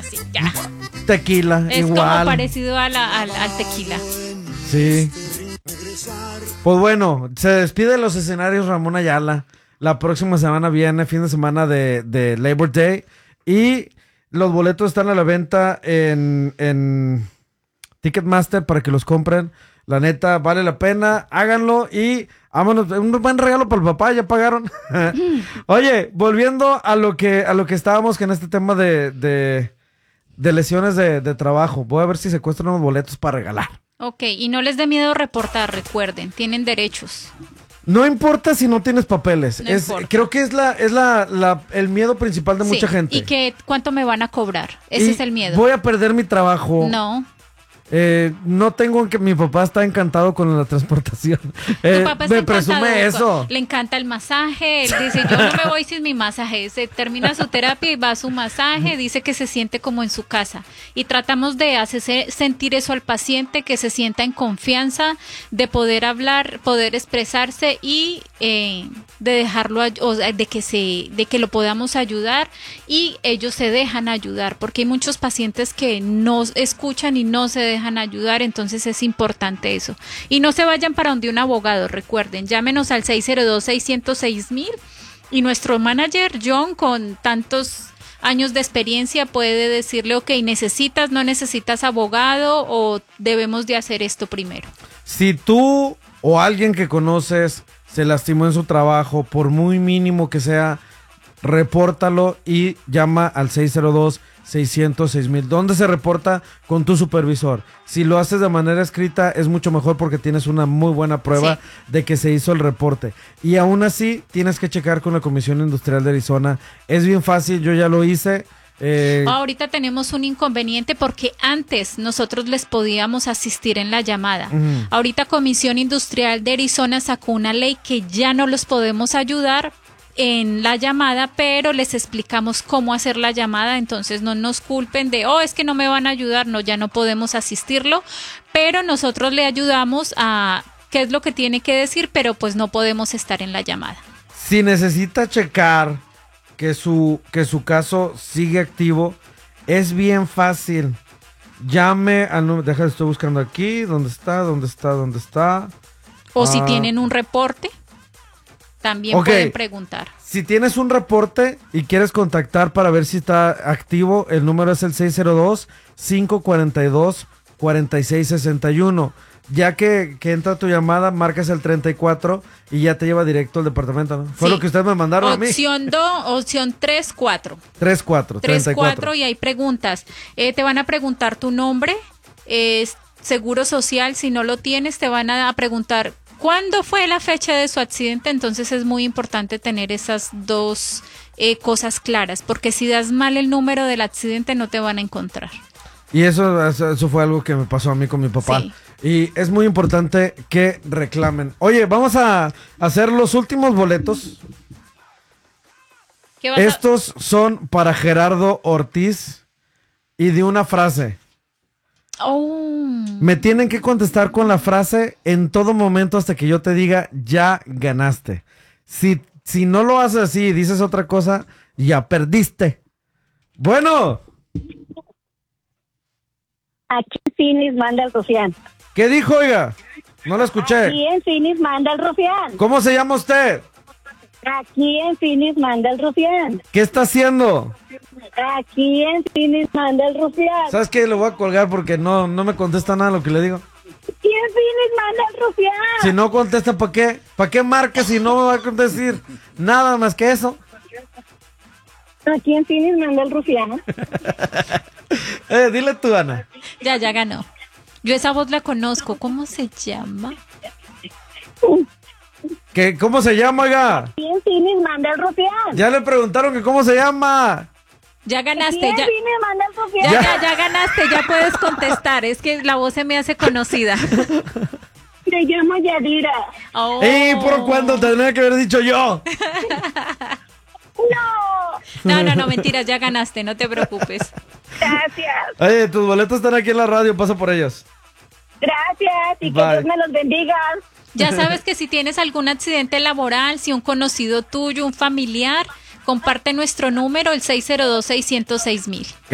sí, ya. Tequila, Es igual. como parecido al tequila. Sí. Pues bueno, se despide de los escenarios Ramón Ayala. La próxima semana viene, fin de semana de Labor Day. Y los boletos están a la venta en Ticketmaster para que los compren. La neta, vale la pena. Háganlo y vámonos. Un buen regalo para el papá, ya pagaron. Oye, volviendo a lo que estábamos, que en este tema de lesiones de trabajo. Voy a ver si secuestran unos boletos para regalar. Ok, y no les dé miedo reportar, recuerden, tienen derechos. No importa si no tienes papeles. No importa. Creo que es el miedo principal de mucha gente. Y cuánto me van a cobrar. Ese es el miedo. Voy a perder mi trabajo. No. No tengo que... Mi papá está encantado con la transportación. Tu papá está me presume eso. Le encanta el masaje. Él dice, yo no me voy sin mi masaje. Se termina su terapia y va a su masaje. Dice que se siente como en su casa. Y tratamos de hacer sentir eso al paciente, que se sienta en confianza, de poder hablar, poder expresarse y de dejarlo, de que lo podamos ayudar y ellos se dejan ayudar. Porque hay muchos pacientes que no escuchan y no se dejan ayudar, entonces es importante eso. Y no se vayan para donde un abogado, recuerden, llámenos al 602-606-1000 y nuestro manager John, con tantos años de experiencia, puede decirle, ok, no necesitas abogado o debemos de hacer esto primero. Si tú o alguien que conoces se lastimó en su trabajo, por muy mínimo que sea, repórtalo y llama al 602-600-6000. ¿Dónde se reporta? Con tu supervisor. Si lo haces de manera escrita es mucho mejor porque tienes una muy buena prueba de que se hizo el reporte. Y aún así tienes que checar con la Comisión Industrial de Arizona. Es bien fácil, yo ya lo hice. Ahorita tenemos un inconveniente porque antes nosotros les podíamos asistir en la llamada. Ahorita Comisión Industrial de Arizona sacó una ley que ya no los podemos ayudar en la llamada, pero les explicamos cómo hacer la llamada, entonces no nos culpen de, es que no me van a ayudar, no, ya no podemos asistirlo, pero nosotros le ayudamos a qué es lo que tiene que decir, pero pues no podemos estar en la llamada. Si necesita checar que su caso sigue activo, es bien fácil. Llame al número, estoy buscando aquí, ¿dónde está? O si tienen un reporte, también pueden preguntar. Si tienes un reporte y quieres contactar para ver si está activo, el número es el 602-542-4661. Ya que entra tu llamada, marcas el 34 y ya te lleva directo al departamento, ¿no? Fue lo que ustedes me mandaron a mí. Opción 34. 34. Y hay preguntas. Te van a preguntar tu nombre, seguro social, si no lo tienes, te van a preguntar ¿cuándo fue la fecha de su accidente? Entonces es muy importante tener esas dos cosas claras, porque si das mal el número del accidente no te van a encontrar. Y eso fue algo que me pasó a mí con mi papá. Sí. Y es muy importante que reclamen. Oye, vamos a hacer los últimos boletos. Estos son para Gerardo Ortiz y de una frase. Me tienen que contestar con la frase en todo momento hasta que yo te diga, ya ganaste. Si no lo haces así y dices otra cosa, ya perdiste. Bueno. Aquí en Phoenix manda el rufián. ¿Qué dijo, oiga? No la escuché. Aquí en Phoenix manda el rufián. ¿Cómo se llama usted? Aquí en Phoenix manda el rufián. ¿Qué está haciendo? Aquí en Phoenix manda el rufián. ¿Sabes qué? Le voy a colgar porque no me contesta nada lo que le digo. Aquí en Phoenix manda el rufián. Si no contesta, ¿para qué? ¿Para qué marca si no me va a decir nada más que eso? Aquí en Phoenix manda el rufián. Dile tú, Ana. Ya ganó. Yo esa voz la conozco. ¿Cómo se llama? ¿Cómo se llama, oiga? Aquí en Phoenix manda el rufián. Ya le preguntaron que cómo se llama. Ya ganaste. Aquí en Phoenix manda el rufián. Ya ganaste, ya puedes contestar. Es que la voz se me hace conocida. Me llamo Yadira. ¿Y por cuándo tendría que haber dicho yo? No, mentiras, ya ganaste, no te preocupes. Gracias. Oye, tus boletos están aquí en la radio, pasa por ellos. Gracias y que Dios me los bendiga. Ya sabes que si tienes algún accidente laboral, si un conocido tuyo, un familiar, comparte nuestro número, el 602-600-6000.